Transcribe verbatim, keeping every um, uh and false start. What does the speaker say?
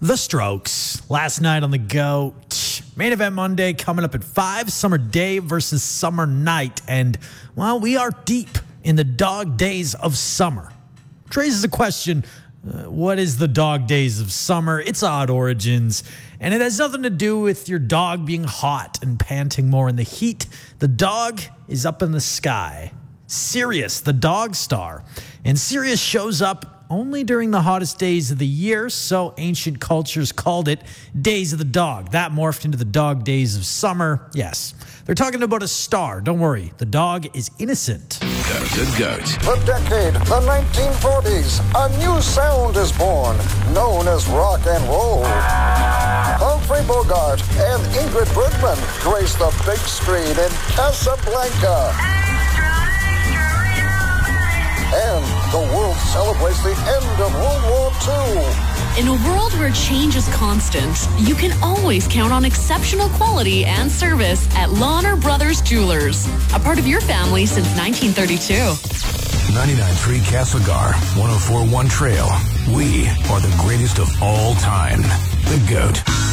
The Strokes, last night on the GOAT. Main event Monday coming up at five, Summer Day versus Summer Night. And, well, we are deep in the dog days of summer. Which raises a question, uh, what is the dog days of summer? It's odd origins, and it has nothing to do with your dog being hot and panting more in the heat. The dog is up in the sky. Sirius, the dog star. And Sirius shows up only during the hottest days of the year, so ancient cultures called it Days of the Dog. That morphed into the dog days of summer. Yes, they're talking about a star. Don't worry, the dog is innocent. Goat to goat. The decade, the nineteen forties. A new sound is born, known as rock and roll. Humphrey Bogart and Ingrid Bergman grace the big screen in Casablanca. And the world celebrates the end of World War Two. In a world where change is constant, you can always count on exceptional quality and service at Lawner Brothers Jewelers, a part of your family since nineteen thirty-two. ninety-nine point three Castlegar, one oh four point one Trail. We are the greatest of all time. The GOAT.